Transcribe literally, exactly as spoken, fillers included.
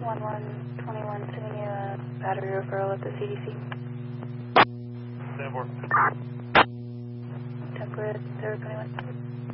one one twenty-one, sending you a battery referral at the C D C. Stand for. Temperate zero twenty-one.